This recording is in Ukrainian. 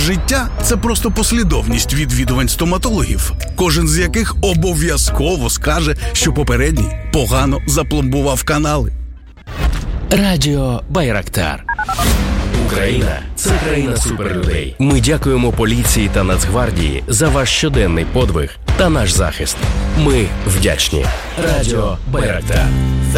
життя – це просто послідовність відвідувань стоматологів, кожен з яких обов'язково скаже, що попередній погано запломбував канали. Радіо Байрактар. Україна – це країна суперлюдей. Ми дякуємо поліції та Нацгвардії за ваш щоденний подвиг та наш захист. Ми вдячні. Радіо Байрактар.